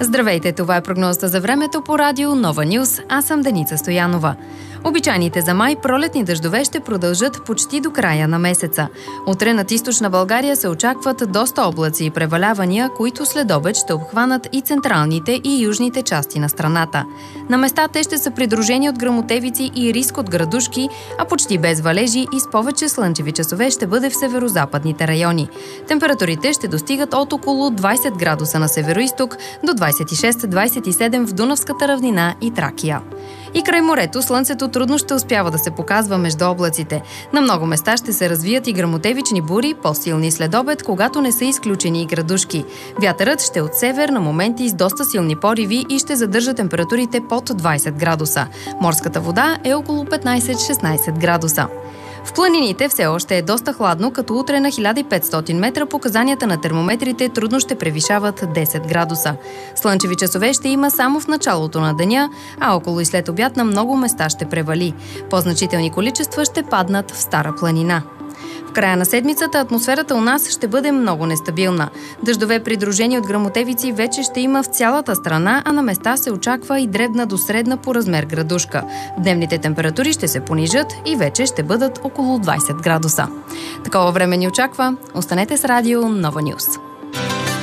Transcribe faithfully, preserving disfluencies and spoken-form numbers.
Здравейте, това е прогнозата за времето по радио Нова Нюз. Аз съм Деница Стоянова. Обичайните за май пролетни дъждове ще продължат почти до края на месеца. Утре над източна България се очакват доста облаци и превалявания, които след обед ще обхванат и централните и южните части на страната. На места те ще са придружени от гръмотевици и риск от градушки, а почти без валежи и с повече слънчеви часове ще бъде в северозападните райони. Температурите ще достигат от около двайсет градуса на североизток до двайсет и шест - двайсет и седем в Дунавската равнина и Тракия. И край морето слънцето трудно ще успява да се показва между облаците. На много места ще се развият и гръмотевични бури, по-силни след обед, когато не са изключени и градушки. Вятърът ще е от север, на моменти с доста силни пориви и ще задържа температурите под двайсет градуса. Морската вода е около петнайсет - шестнайсет градуса. В планините все още е доста хладно, като утре на хиляда и петстотин метра показанията на термометрите трудно ще превишават десет градуса. Слънчеви часове ще има само в началото на деня, а около и след обяд на много места ще превали. По-значителни количества ще паднат в Стара планина. В края на седмицата атмосферата у нас ще бъде много нестабилна. Дъждове, придружени от гръмотевици, вече ще има в цялата страна, а на места се очаква и дребна до средна по размер градушка. Дневните температури ще се понижат и вече ще бъдат около двайсет градуса. Такова време ни очаква. Останете с радио Нова Нюз.